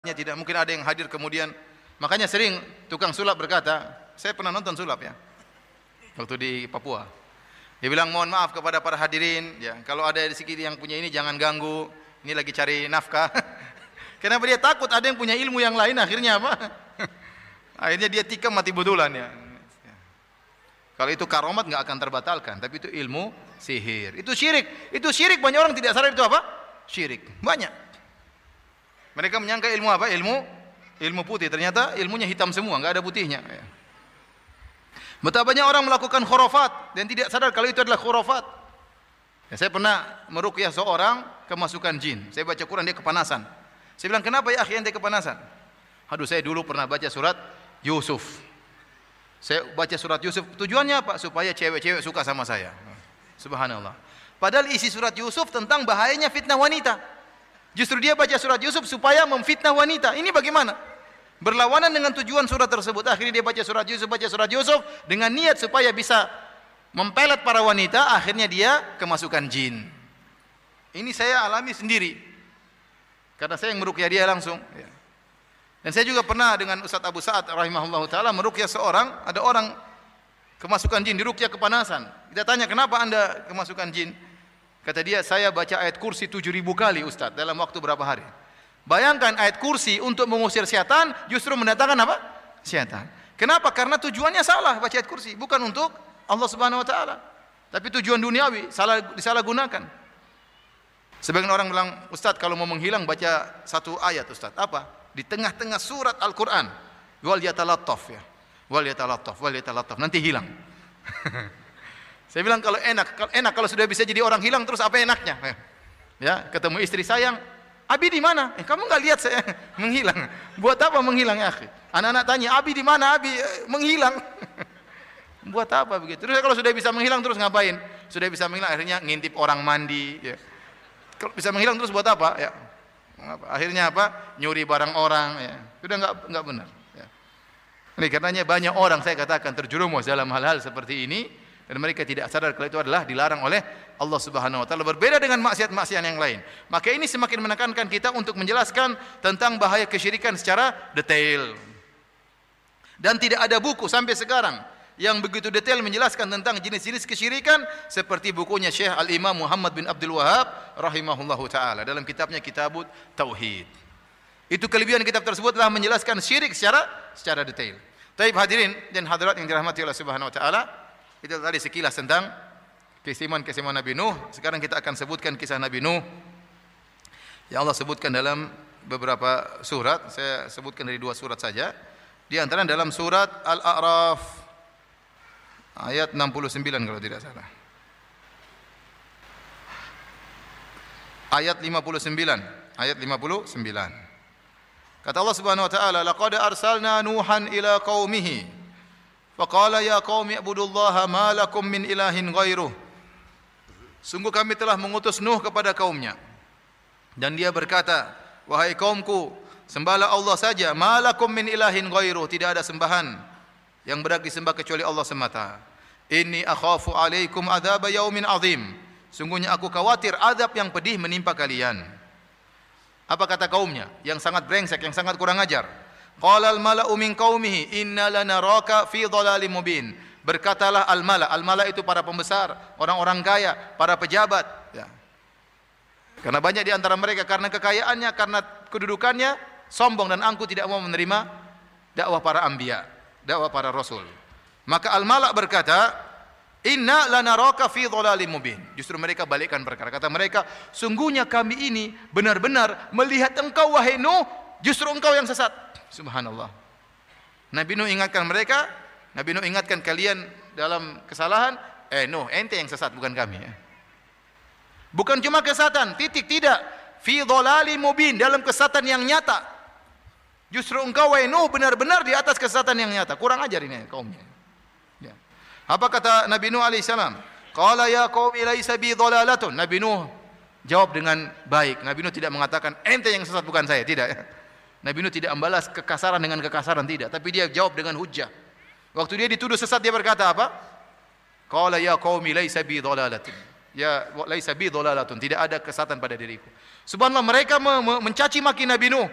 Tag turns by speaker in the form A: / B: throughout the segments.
A: alatnya, tidak mungkin ada yang hadir kemudian. Makanya sering tukang sulap berkata, saya pernah nonton sulap ya, waktu di Papua. Dia bilang, mohon maaf kepada para hadirin, ya, kalau ada di sini yang punya ini jangan ganggu, ini lagi cari nafkah. Kenapa dia takut ada yang punya ilmu yang lain, akhirnya apa? Akhirnya dia tikam mati betulan ya. Kalau itu karomat nggak akan terbatalkan, tapi itu ilmu sihir. Itu syirik. Itu syirik, banyak orang tidak sadar itu apa? Syirik. Banyak. Mereka menyangka ilmu apa? Ilmu putih. Ternyata ilmunya hitam semua, nggak ada putihnya. Betapa banyak orang melakukan khurafat dan tidak sadar kalau itu adalah khurafat. Ya, saya pernah meruqyah seorang kemasukan jin. Saya baca Quran, dia kepanasan. Saya bilang, kenapa ya akhi ente kepanasan? Aduh, saya dulu pernah baca surat Yusuf. Saya baca surat Yusuf, tujuannya apa? Supaya cewek-cewek suka sama saya. Subhanallah. Padahal isi surat Yusuf tentang bahayanya fitnah wanita. Justru dia baca surat Yusuf supaya memfitnah wanita. Ini bagaimana? Berlawanan dengan tujuan surat tersebut. Akhirnya dia baca surat Yusuf dengan niat supaya bisa mempelet para wanita. Akhirnya dia kemasukan jin. Ini saya alami sendiri. Karena saya yang meruqyah dia langsung. Dan saya juga pernah dengan Ustaz Abu Sa'ad rahimahullah ta'ala meruqyah seorang, ada orang kemasukan jin, diruqyah kepanasan. Kita tanya, kenapa anda kemasukan jin? Kata dia, saya baca ayat kursi 7.000 kali Ustaz dalam waktu berapa hari. Bayangkan ayat kursi untuk mengusir syaitan, justru mendatangkan apa? Syaitan. Kenapa? Karena tujuannya salah baca ayat kursi, bukan untuk Allah Subhanahu wa taala. Tapi tujuan duniawi, disalahgunakan. Sebagian orang bilang, Ustaz kalau mau menghilang baca satu ayat Ustaz. Apa? Di tengah-tengah surat Al-Quran, wal yatalattaf ya, wal yatalattaf, nanti hilang. Saya bilang kalau enak kalau sudah bisa jadi orang hilang, terus apa enaknya? Ya, ketemu istri sayang, Abi di mana? Kamu nggak lihat saya menghilang? Buat apa menghilang ya akhi? Anak-anak tanya, Abi di mana? Abi menghilang. Buat apa begitu? Terus kalau sudah bisa menghilang terus ngapain? Sudah bisa menghilang akhirnya ngintip orang mandi. Ya. Kalau bisa menghilang terus buat apa? Ya. Akhirnya apa? Nyuri barang orang. Ya. Sudah nggak benar. Ya. Ini karenanya banyak orang saya katakan terjerumus dalam hal-hal seperti ini dan mereka tidak sadar kalau itu adalah dilarang oleh Allah Subhanahu wa taala. Berbeda dengan maksiat-maksiat yang lain. Maka ini semakin menekankan kita untuk menjelaskan tentang bahaya kesyirikan secara detail. Dan tidak ada buku sampai sekarang yang begitu detail menjelaskan tentang jenis-jenis kesyirikan seperti bukunya Syekh Al-Imam Muhammad bin Abdul Wahab rahimahullahu taala dalam kitabnya Kitabut Tauhid. Itu kelebihan kitab tersebut telah menjelaskan syirik secara detail. Taib hadirin dan hadirat yang dirahmati Allah Subhanahu wa taala, itu tadi sekilas tentang keistimewaan Nabi Nuh. Sekarang kita akan sebutkan kisah Nabi Nuh yang Allah sebutkan dalam beberapa surat. Saya sebutkan dari 2 surat saja. Di antara dalam surat Al-A'raf ayat 69 kalau tidak salah. Ayat 59. Kata Allah Subhanahu wa taala, "Laqad arsalna Nuhan ila qaumihi, faqala ya qaumi ibudullaha ma lakum min ilahin ghairuh." Sungguh kami telah mengutus Nuh kepada kaumnya. Dan dia berkata, "Wahai kaumku, sembahlah Allah saja, ma lakum min ilahin ghairuh." Tidak ada sembahan yang berhak disembah kecuali Allah semata. Inni akhafu alaikum adzab yaumin azim. Sungguhnya aku khawatir azab yang pedih menimpa kalian. Apa kata kaumnya? Yang sangat brengsek, yang sangat kurang ajar. Qala al-mala'u min qaumihi inna lanaraka fi dhalalim mubin. Berkatalah al-mala'. Al-mala' itu para pembesar, orang-orang kaya, para pejabat, ya. Karena banyak di antara mereka karena kekayaannya, karena kedudukannya sombong dan angkuh, tidak mau menerima dakwah para anbiya, dakwah para rasul. Maka al-mala' berkata, "Inna lanaraka fi dhalalim mubin." Justru mereka balikkan perkara. Kata mereka, "Sungguhnya kami ini benar-benar melihat engkau wahai Nuh, justru engkau yang sesat." Subhanallah. Nabi Nuh ingatkan mereka, Nabi Nuh ingatkan kalian dalam kesalahan, Nuh, ente yang sesat bukan kami ya. Bukan cuma kesatan, titik, tidak. Fi dhalalim mubin, dalam kesatan yang nyata. Justru engkau wahai Nuh benar-benar di atas kesatan yang nyata. Kurang ajar ini kaumnya. Ya. Apa kata Nabi Nuh alaihissalam? Qala ya qaumi laisa bi dhalalatun. Nabi Nuh jawab dengan baik. Nabi Nuh tidak mengatakan ente yang sesat bukan saya, tidak. Nabi Nuh tidak membalas kekasaran dengan kekasaran, tidak, tapi dia jawab dengan hujjah. Waktu dia dituduh sesat dia berkata apa? Qala ya qaumi laisa bi dhalalatun. Ya laisa bi dhalalatun, tidak ada kesesatan pada diriku. Subhanallah, mereka mencaci maki Nabi Nuh.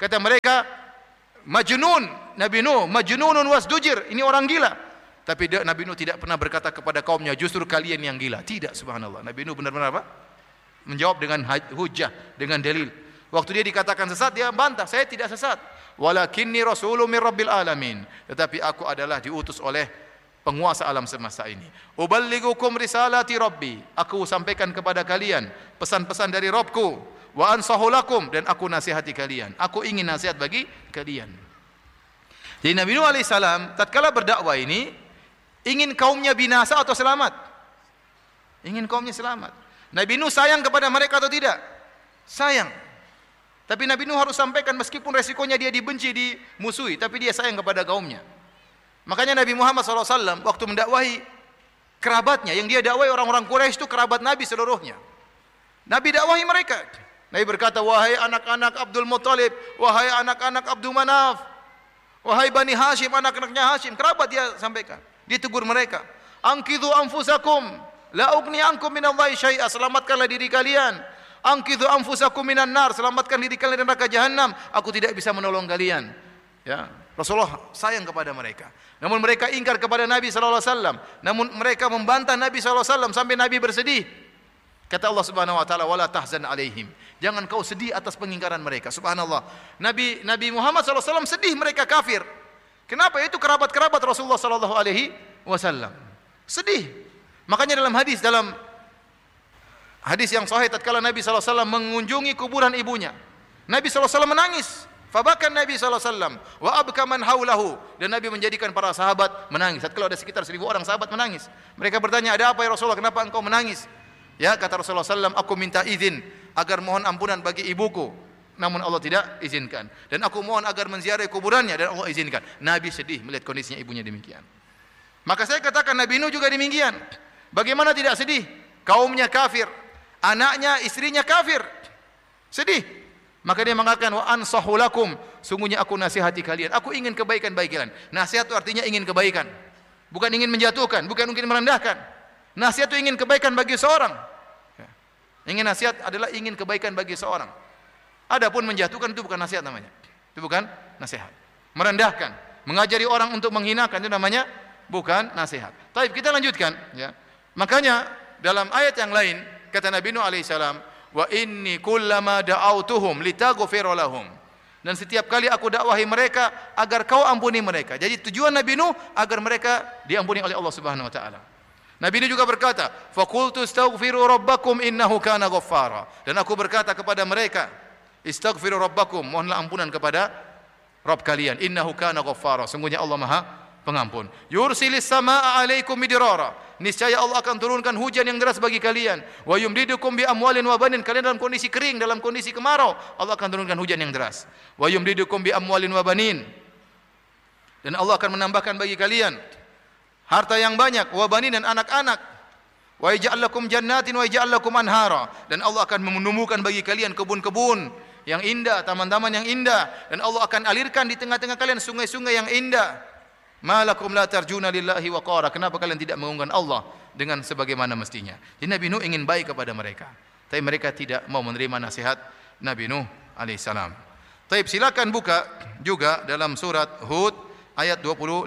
A: Kata mereka, majnun, Nabi Nuh, majnunun wasdujir, ini orang gila. Tapi Nabi Nuh tidak pernah berkata kepada kaumnya, justru kalian yang gila. Tidak, subhanallah. Nabi Nuh benar-benar apa? Menjawab dengan hujjah, dengan dalil. Waktu dia dikatakan sesat, dia bantah, saya tidak sesat. Walakinni rasulun min rabbil alamin. Tetapi aku adalah diutus oleh penguasa alam semesta ini. Uballigukum risalati rabbi. Aku sampaikan kepada kalian pesan-pesan dari Rabbku. Wa ansahu lakum, dan aku nasihati kalian. Aku ingin nasihat bagi kalian. Jadi Nabi Nuh alaihissalam tatkala berdakwah ini ingin kaumnya binasa atau selamat? Ingin kaumnya selamat. Nabi Nuh sayang kepada mereka atau tidak? Sayang. Tapi Nabi Nuh harus sampaikan meskipun resikonya dia dibenci, dimusuhi, tapi dia sayang kepada kaumnya. Makanya Nabi Muhammad SAW waktu mendakwahi kerabatnya, yang dia dakwahi orang-orang Quraisy itu kerabat Nabi seluruhnya. Nabi dakwahi mereka. Nabi berkata, wahai anak-anak Abdul Muttalib, wahai anak-anak Abdul Manaf, wahai Bani Hashim, anak-anaknya Hashim, kerabat dia sampaikan. Dia tegur mereka, angkidhu anfusakum, la ugni ankum minallahi syai'a, selamatkanlah diri kalian. Angkidhu anfusakum minan nar, selamatkan diri kalian dari neraka jahanam, aku tidak bisa menolong kalian. Ya, Rasulullah sayang kepada mereka. Namun mereka ingkar kepada Nabi sallallahu alaihi wasallam. Namun mereka membantah Nabi sallallahu alaihi wasallam sampai Nabi bersedih. Kata Allah Subhanahu wa taala, wala tahzan alaihim. Jangan kau sedih atas pengingkaran mereka. Subhanallah. Nabi Muhammad sallallahu alaihi wasallam sedih mereka kafir. Kenapa? Itu kerabat-kerabat Rasulullah sallallahu alaihi wasallam. Sedih. Makanya dalam hadis yang sahih tatkala Nabi sallallahu alaihi wasallam mengunjungi kuburan ibunya, Nabi sallallahu alaihi wasallam menangis. Fabakan Nabi sallallahu alaihi wasallam wa abka man haulahu, dan Nabi menjadikan para sahabat menangis. Kalau ada sekitar 1000 orang sahabat menangis. Mereka bertanya, "Ada apa ya Rasulullah? Kenapa engkau menangis?" Ya, kata Rasulullah sallallahu alaihi wasallam, "Aku minta izin agar mohon ampunan bagi ibuku, namun Allah tidak izinkan. Dan aku mohon agar menziarahi kuburannya, dan Allah izinkan." Nabi sedih melihat kondisinya ibunya demikian. Maka saya katakan Nabi Nuh juga demikian. Bagaimana tidak sedih? Kaumnya kafir, anaknya, istrinya kafir. Sedih. Maka dia mengatakan, wa ansahu lakum, sungguhnya aku nasihati kalian. Aku ingin kebaikan bagi kalian. Nasihat itu artinya ingin kebaikan. Bukan ingin menjatuhkan, bukan ingin merendahkan. Nasihat itu ingin kebaikan bagi seorang. Ingin nasihat adalah ingin kebaikan bagi seorang. Adapun menjatuhkan itu bukan nasihat namanya. Itu bukan nasihat. Merendahkan, mengajari orang untuk menghinakan itu namanya bukan nasihat. Baik, kita lanjutkan ya. Makanya dalam ayat yang lain kata Nabi Nuh alaihissalam, wa inni kullama da'autuhum litaghfira lahum, dan setiap kali aku dakwahi mereka agar kau ampuni mereka. Jadi tujuan Nabi Nuh agar mereka diampuni oleh Allah Subhanahu wa taala. Nabi Nuh juga berkata, faqultu astaghfiru rabbakum innahu kana ghaffara, dan aku berkata kepada mereka, istaghfiru rabbakum, mohonlah ampunan kepada Rabb kalian, innahu kana ghaffara, sungguhnya Allah Maha Pengampun. Yursilis samaa 'alaikum midrara, niscaya Allah akan turunkan hujan yang deras bagi kalian. Wa yumdidukum bi amwalin wa banin, kalian dalam kondisi kering, dalam kondisi kemarau, Allah akan turunkan hujan yang deras. Wa yumdidukum bi amwalin wa banin, dan Allah akan menambahkan bagi kalian harta yang banyak, wa banin, dan anak-anak. Wa yaj'al lakum jannatin wa yaj'al lakum anhara, dan Allah akan menumbuhkan bagi kalian kebun-kebun yang indah, taman-taman yang indah, dan Allah akan alirkan di tengah-tengah kalian sungai-sungai yang indah. Malakum la tarjuna lillahi waqara, kenapa kalian tidak mengagungkan Allah dengan sebagaimana mestinya? Jadi Nabi Nuh ingin baik kepada mereka, tapi mereka tidak mau menerima nasihat Nabi Nuh alaihissalam. Taib, silakan buka juga dalam surat Hud ayat 25.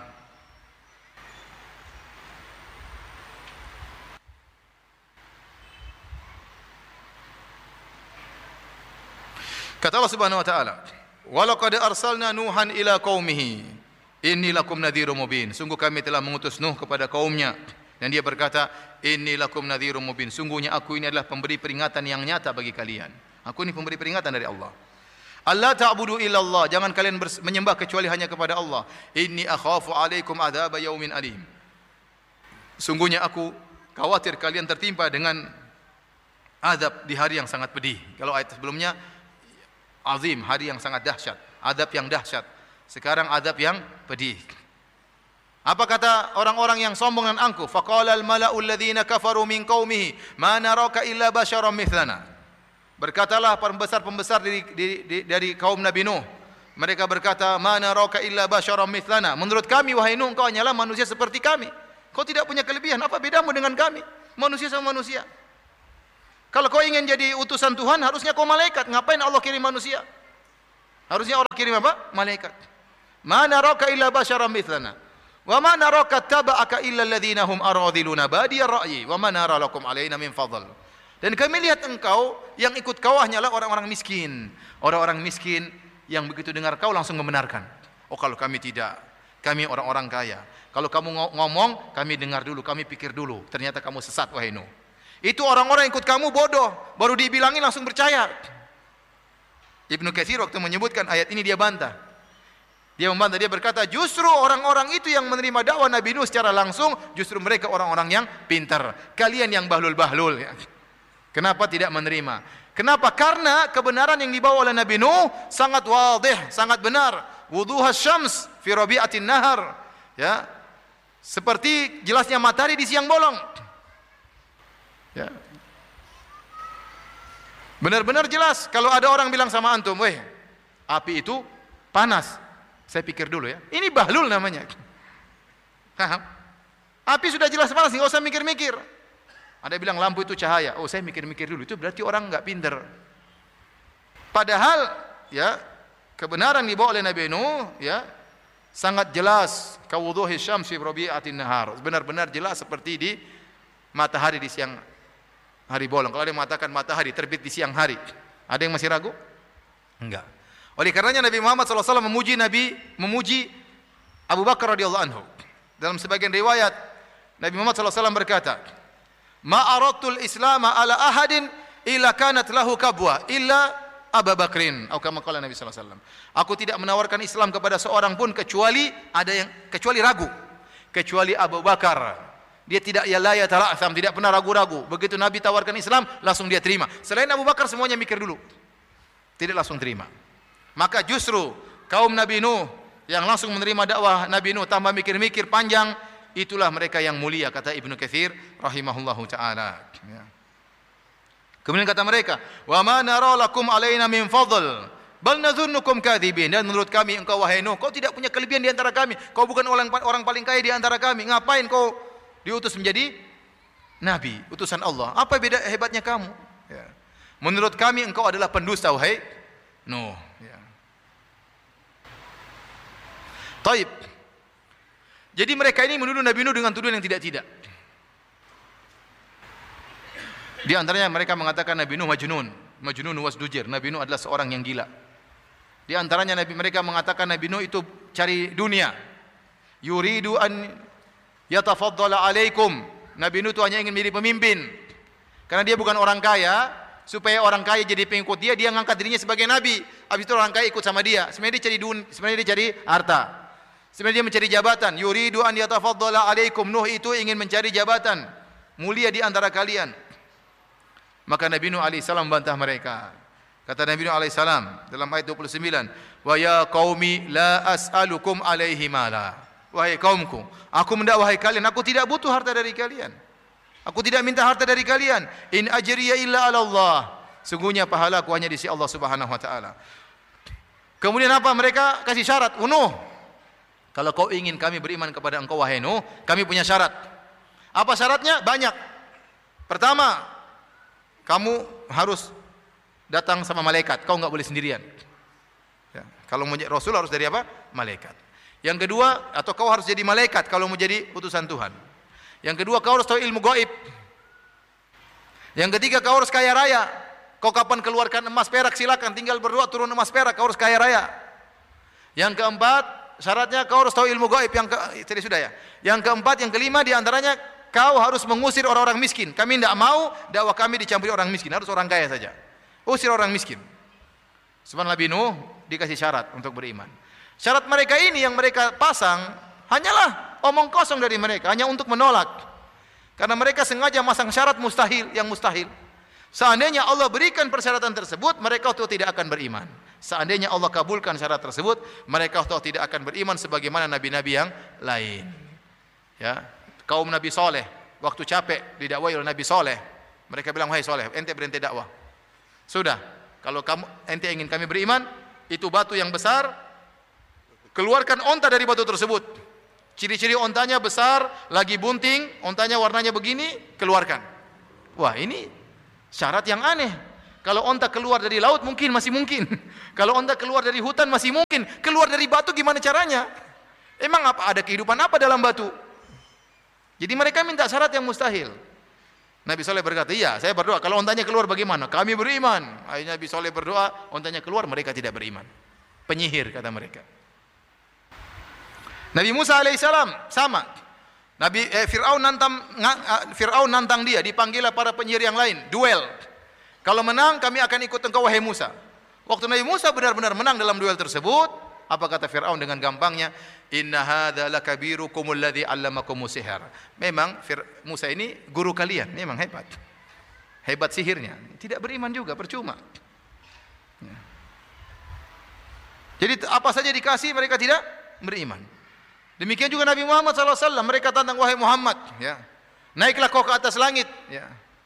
A: Kata Allah Subhanahu wa taala, "Wa laqad arsalna Nuhan ila qaumihi inni lakum nadhirum mubin." Sungguh kami telah mengutus Nuh kepada kaumnya, dan dia berkata, inni lakum nadhirum mubin, sungguhnya aku ini adalah pemberi peringatan yang nyata bagi kalian. Aku ini pemberi peringatan dari Allah. Allah ta'budu illallah, jangan kalian menyembah kecuali hanya kepada Allah. Inni akhafu alaikum adzab yaumin alim, sungguhnya aku khawatir kalian tertimpa dengan azab di hari yang sangat pedih. Kalau ayat sebelumnya azim, hari yang sangat dahsyat, azab yang dahsyat. Sekarang azab yang pedih. Apa kata orang-orang yang sombong dan angkuh? Faqala al-mala'u alladhina kafaru min qaumihi ma naraka illa basyaran mithlana. Berkatalah pembesar-pembesar dari kaum Nabi Nuh. Mereka berkata, ma naraka illa basyaran mithlana. Menurut kami wahai Nuh, engkau hanyalah manusia seperti kami. Kau tidak punya kelebihan. Apa bedamu dengan kami? Manusia sama manusia. Kalau kau ingin jadi utusan Tuhan, harusnya kau malaikat. Ngapain Allah kirim manusia? Harusnya Allah kirim apa? Malaikat. Ma naraka illa basyaram mithlana. Wa ma naraka taba'aka illa alladhina hum aradhiluna badiyar ra'yi wa ma nara lakum alaina min fadl. Dan kami lihat engkau yang ikut kau hanyalah orang-orang miskin. Orang-orang miskin yang begitu dengar kau langsung membenarkan. Oh, kalau kami tidak, kami orang-orang kaya. Kalau kamu ngomong, kami dengar dulu, kami pikir dulu. Ternyata kamu sesat, wahai Nuh. Itu orang-orang yang ikut kamu bodoh, baru dibilangin langsung percaya. Ibnu Katsir waktu menyebutkan ayat ini dia bantah. Dia membantah, dia berkata justru orang-orang itu yang menerima dakwah Nabi Nuh secara langsung, justru mereka orang-orang yang pintar. Kalian yang bahlul-bahlul ya. Kenapa tidak menerima? Kenapa? Karena kebenaran yang dibawa oleh Nabi Nuh sangat wadih, sangat benar. Wuduhas syams fi rabi'atin nahar. Ya. Seperti jelasnya matahari di siang bolong. Ya. Benar-benar jelas. Kalau ada orang bilang sama antum, "Weh, api itu panas." Saya pikir dulu ya. Ini bahlul namanya. Paham? Api sudah jelas panas, enggak usah mikir-mikir. Ada yang bilang lampu itu cahaya. Oh, saya mikir-mikir dulu. Itu berarti orang enggak pintar. Padahal ya, kebenaran dibawa oleh Nabi Nuh ya sangat jelas. Kawuduhi syamsi fi rabi'atin nahar. Benar-benar jelas seperti di matahari di siang hari bolong. Kalau ada yang mengatakan matahari terbit di siang hari, ada yang masih ragu? Enggak. Oleh karenanya Nabi Muhammad SAW memuji Abu Bakar radhiyallahu anhu. Dalam sebagian riwayat Nabi Muhammad SAW berkata, "Ma aradtul Islam ala ahadin illa kanat lahu kabwa illa Abu Bakrin." Atau kama qala Nabi SAW. Aku tidak menawarkan Islam kepada seorang pun kecuali ragu. Kecuali Abu Bakar. Dia tidak yatala'tham, tidak pernah ragu-ragu. Begitu Nabi tawarkan Islam, langsung dia terima. Selain Abu Bakar semuanya mikir dulu. Tidak langsung terima. Maka justru kaum Nabi Nuh yang langsung menerima dakwah Nabi Nuh tanpa mikir-mikir panjang, itulah mereka yang mulia kata Ibnu Katsir rahimahullahu taala. Ya. Kemudian kata mereka, "Wa ma nara lakum alaina min fadl, bal nadhunnukum kadzibin." Dan menurut kami engkau wahai Nuh, kau tidak punya kelebihan di antara kami. Kau bukan orang paling kaya di antara kami. Ngapain kau diutus menjadi nabi, utusan Allah? Apa beda hebatnya kamu? Ya. Menurut kami engkau adalah pendusta wahai Nuh. Ya. Taib. Jadi mereka ini menuduh Nabi Nuh dengan tuduhan yang tidak-tidak. Di antaranya mereka mengatakan Nabi Nuh majnun wasdujir. Nabi Nuh adalah seorang yang gila. Di antaranya mereka mengatakan Nabi Nuh itu cari dunia. Yuridu an yatafaddala alaikum. Nabi Nuh itu hanya ingin menjadi pemimpin. Karena dia bukan orang kaya, supaya orang kaya jadi pengikut dia ngangkat dirinya sebagai nabi. Habis itu orang kaya ikut sama dia. Sebenarnya dia cari harta. Sebenarnya dia mencari jabatan. Yuridu an yatafaddala alaikum. Nuh itu ingin mencari jabatan, mulia di antara kalian. Maka Nabi Nuh alaihi salam membantah mereka. Kata Nabi Nuh alaihi salam dalam ayat 29, "Wa ya qaumi la as'alukum alaihi mala." Wahai kaumku, aku mendakwahi kalian, aku tidak butuh harta dari kalian. Aku tidak minta harta dari kalian. In ajriya illa 'ala Allah. Sungguhnya pahalaku hanya di sisi Allah Subhanahu wa taala. Kemudian apa? Mereka kasih syarat, Nuh, kalau kau ingin kami beriman kepada engkau wahai Nuh, kami punya syarat. Apa syaratnya? Banyak. Pertama, kamu harus datang sama malaikat. Kau enggak boleh sendirian. Ya. Kalau mau jadi rasul harus dari apa? Malaikat. Yang kedua, atau kau harus jadi malaikat kalau mau jadi utusan Tuhan. Yang kedua, kau harus tahu ilmu gaib. Yang ketiga, kau harus kaya raya. Kau kapan keluarkan emas perak silakan, tinggal berdoa turun emas perak, kau harus kaya raya. Yang keempat, syaratnya kau harus tahu ilmu gaib. Tadi sudah ya. Yang keempat, yang kelima di antaranya kau harus mengusir orang-orang miskin. Kami tidak mau dakwah kami dicampuri orang miskin, harus orang kaya saja. Usir orang miskin. Subhanallah, Nabi Nuh dikasih syarat untuk beriman. Syarat mereka ini yang mereka pasang hanyalah omong kosong dari mereka, hanya untuk menolak. Karena mereka sengaja masang syarat yang mustahil. Seandainya Allah berikan persyaratan tersebut, mereka tahu tidak akan beriman. Seandainya Allah kabulkan syarat tersebut, mereka tahu tidak akan beriman sebagaimana nabi-nabi yang lain. Ya, kaum Nabi Saleh waktu capek didakwai oleh Nabi Saleh, mereka bilang, "Wahai Saleh, ente berhenti dakwah. Sudah, kalau ente ingin kami beriman, itu batu yang besar, keluarkan onta dari batu tersebut. Ciri-ciri ontanya besar, lagi bunting, ontanya warnanya begini, keluarkan." Wah, ini syarat yang aneh. Kalau onta keluar dari laut mungkin masih mungkin. Kalau onta keluar dari hutan masih mungkin. Keluar dari batu gimana caranya? Emang apa ada kehidupan apa dalam batu? Jadi mereka minta syarat yang mustahil. Nabi Saleh berkata, iya saya berdoa. Kalau ontanya keluar bagaimana? Kami beriman. Akhirnya Nabi Saleh berdoa, ontanya keluar, mereka tidak beriman. Penyihir kata mereka. Nabi Musa alaihissalam sama. Fir'aun nantang dia, dipanggillah para penyihir yang lain, duel. Kalau menang kami akan ikut engkau wahai Musa. Waktu Nabi Musa benar-benar menang dalam duel tersebut, apa kata Fir'aun dengan gampangnya? Inna hadza lakabirukum alladzi 'allamakumus sihr. Memang Musa ini guru kalian, memang hebat. Hebat sihirnya. Tidak beriman juga, percuma. Ya. Jadi apa saja dikasih mereka tidak beriman. Demikian juga Nabi Muhammad SAW, mereka tantang, wahai Muhammad, ya, naiklah kau ke atas langit, ya.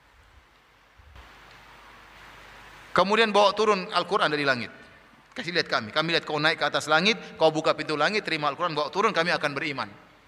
A: Kemudian bawa turun Al-Quran dari langit. Kasih lihat kami lihat kau naik ke atas langit, kau buka pintu langit, terima Al-Quran, bawa turun, kami akan beriman.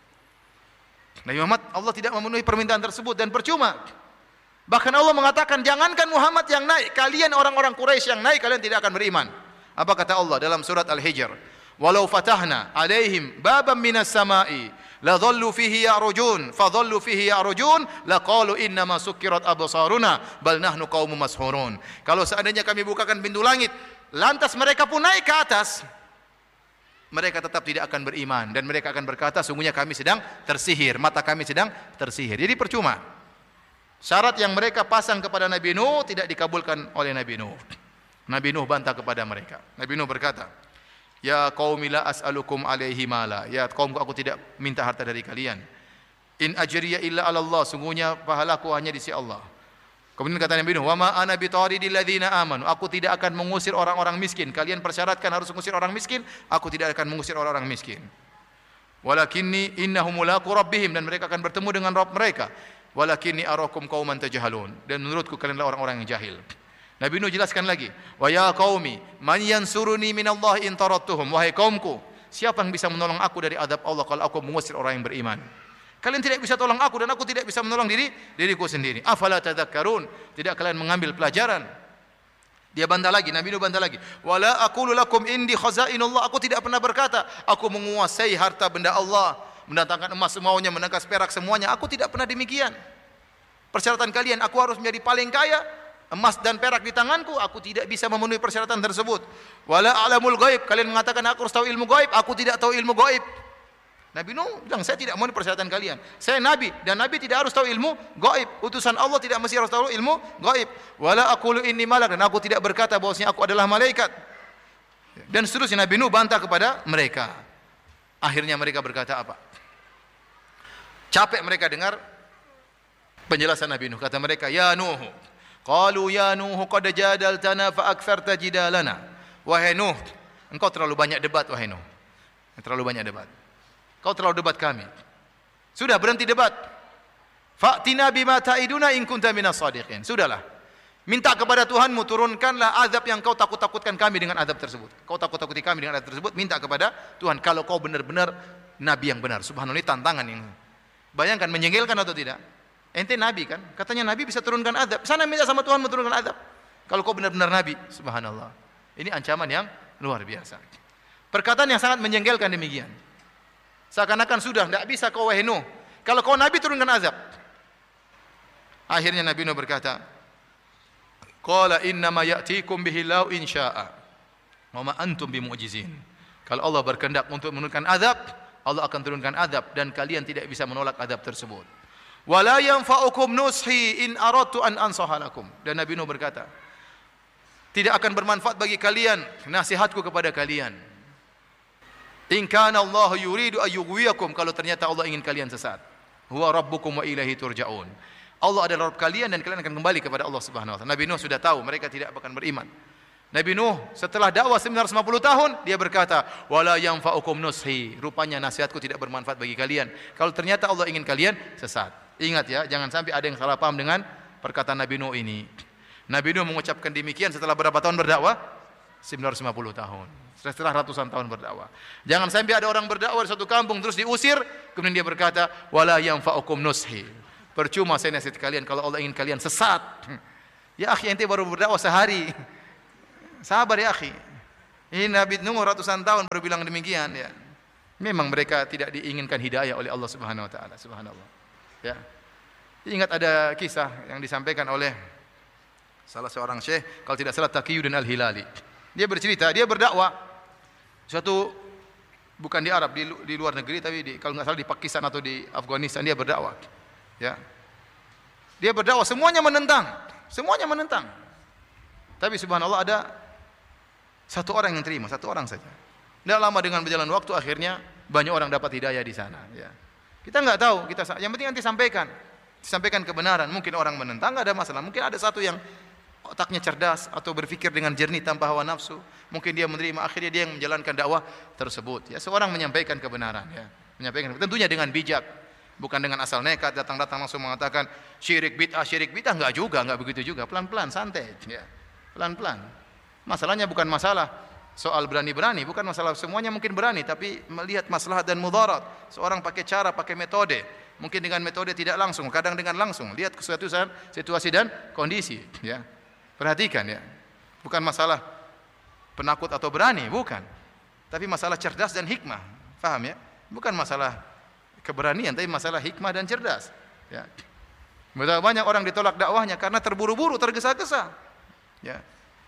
A: Nabi Muhammad, Allah tidak memenuhi permintaan tersebut dan percuma. Bahkan Allah mengatakan, jangankan Muhammad yang naik, kalian orang-orang Quraisy yang naik, kalian tidak akan beriman. Apa kata Allah dalam surat Al-Hijr? Walau fatahna alaihim baban minas sama'i la dhallu fihi ya'rujun fa dhallu fihi ya'rujun la qalu inna ma sukkirat absaruna bal nahnu qaumun mashhurun. Kalau seandainya kami bukakan pintu langit, lantas mereka pun naik ke atas, mereka tetap tidak akan beriman dan mereka akan berkata, sungguhnya kami sedang tersihir, mata kami sedang tersihir. Jadi percuma. Syarat yang mereka pasang kepada Nabi Nuh tidak dikabulkan oleh Nabi Nuh. Nabi Nuh bantah kepada mereka. Nabi Nuh berkata, ya qaumi la as'alukum alaihi mala. Ya kaumku, aku tidak minta harta dari kalian. In ajriya illa 'ala Allah, sungguhnya pahalaku hanya di sisi Allah. Kemudian kata Nabi Nuh, wa ma ana bitaridil ladzina amanu. Aku tidak akan mengusir orang-orang miskin. Kalian persyaratkan harus mengusir orang miskin, aku tidak akan mengusir orang-orang miskin. Walakinni innahum mulaqu rabbihim, dan mereka akan bertemu dengan Rabb mereka. Walakinni arakum qauman tajhalun, dan menurutku kalianlah orang-orang yang jahil. Nabi Nuh jelaskan lagi, wa ya qaumi man yansuruni minallahi in tarattuhum. Wahai kaumku, siapa yang bisa menolong aku dari azab Allah kalau aku mengusir orang yang beriman? Kalian tidak bisa tolong aku dan aku tidak bisa menolong diriku sendiri. Afala tadhakkarun? Tidak kalian mengambil pelajaran? Dia bantah lagi, Nabi Nuh bantah lagi. Wala aqulu lakum indi khazainullah. Aku tidak pernah berkata aku menguasai harta benda Allah, mendatangkan emas semuanya, menangkas perak semuanya. Aku tidak pernah demikian. Persyaratan kalian, aku harus menjadi paling kaya, emas dan perak di tanganku, aku tidak bisa memenuhi persyaratan tersebut. Wala a'lamul ghaib, kalian mengatakan aku harus tahu ilmu gaib, aku tidak tahu ilmu gaib. Nabi Nuh bilang, saya tidak memenuhi persyaratan kalian. Saya nabi dan nabi tidak harus tahu ilmu gaib. Utusan Allah tidak mesti harus tahu ilmu gaib. Wala aqulu inni malak, dan aku tidak berkata bahwasanya aku adalah malaikat. Dan seterusnya Nabi Nuh bantah kepada mereka. Akhirnya mereka berkata apa? Capek mereka dengar penjelasan Nabi Nuh. Kata mereka, ya Nuh, qalu ya Nuh qad jadaltana fa aktsarta jidalana. Wahai Nuh, engkau terlalu banyak debat, wahai Nuh. Terlalu banyak debat. Kau terlalu debat kami. Sudah, berhenti debat. Fa'tina bima ta'iduna in kunta minas shadiqin. Sudahlah. Minta kepada Tuhanmu, turunkanlah azab yang kau takut-takutkan kami dengan azab tersebut. Kau takut-takuti kami dengan azab tersebut, minta kepada Tuhan kalau kau benar-benar nabi yang benar. Subhanallah, ini tantangan yang bayangkan, menjengkelkan atau tidak? Ente nabi kan? Katanya nabi bisa turunkan azab. Sana minta sama Tuhan menurunkan azab. Kalau kau benar-benar nabi, subhanallah. Ini ancaman yang luar biasa. Perkataan yang sangat menjengkelkan demikian. Seakan-akan sudah tidak bisa kau wahai Nuh. Kalau kau nabi turunkan azab. Akhirnya Nabi Nuh berkata, qala innama ya'tikum bihi lau in syaa'a wa ma antum bimu'jizin. Kalau Allah berkehendak untuk menurunkan azab, Allah akan turunkan azab dan kalian tidak bisa menolak azab tersebut. Wala yanfa'ukum nushi in aradtu an ansaha lakum. Dan Nabi Nuh berkata, tidak akan bermanfaat bagi kalian nasihatku kepada kalian. In kana Allah yuridu ayyughwiyakum, kalau ternyata Allah ingin kalian sesat. Huwa rabbukum wa ilaihi turja'un. Allah adalah Rabb kalian dan kalian akan kembali kepada Allah Subhanahu wa taala. Nabi Nuh sudah tahu mereka tidak akan beriman. Nabi Nuh setelah dakwah 950 tahun dia berkata, wala yanfa'ukum nushi. Rupanya nasihatku tidak bermanfaat bagi kalian kalau ternyata Allah ingin kalian sesat. Ingat ya, jangan sampai ada yang salah paham dengan perkataan Nabi Nuh ini. Nabi Nuh mengucapkan demikian setelah berapa tahun berdakwah? 950 tahun. Setelah ratusan tahun berdakwah. Jangan sampai ada orang berdakwah di satu kampung terus diusir, kemudian dia berkata, wala yanfa'ukum nushi. Percuma saya nasihat kalian kalau Allah ingin kalian sesat. Ya akhi, ente baru berdakwah sehari. Sabar ya akhi. Ini Nabi Nuh ratusan tahun baru bilang demikian ya. Memang mereka tidak diinginkan hidayah oleh Allah Subhanahu wa taala, subhanallah. Ya. Ingat ada kisah yang disampaikan oleh salah seorang syekh, kalau tidak salah Taqiyuddin Al-Hilali. Dia bercerita, dia berdakwah suatu bukan di Arab, di luar negeri, tapi kalau nggak salah di Pakistan atau di Afghanistan dia berdakwah. Ya. Dia berdakwah semuanya menentang. Tapi subhanallah ada satu orang yang terima, satu orang saja. Tidak lama dengan berjalan waktu akhirnya banyak orang dapat hidayah di sana. Ya. Kita nggak tahu, yang penting nanti sampaikan kebenaran. Mungkin orang menentang nggak ada masalah. Mungkin ada satu yang otaknya cerdas atau berpikir dengan jernih tanpa hawa nafsu. Mungkin dia menerima, akhirnya dia yang menjalankan dakwah tersebut. Ya, seorang menyampaikan kebenaran. Ya. Tentunya dengan bijak, bukan dengan asal nekat datang langsung mengatakan syirik bid'ah nggak begitu juga. Pelan-pelan, santai. Ya. Pelan-pelan. Masalahnya bukan masalah soal berani-berani, bukan masalah semuanya mungkin berani, tapi melihat maslahat dan mudarat. Seorang pakai cara, pakai metode. Mungkin dengan metode tidak langsung, kadang dengan langsung. Lihat situasi dan kondisi. Ya. Perhatikan ya. Bukan masalah penakut atau berani, bukan. Tapi masalah cerdas dan hikmah. Faham ya? Bukan masalah keberanian, tapi masalah hikmah dan cerdas. Ya. Betapa banyak orang ditolak dakwahnya karena terburu-buru, tergesa-gesa. Ya.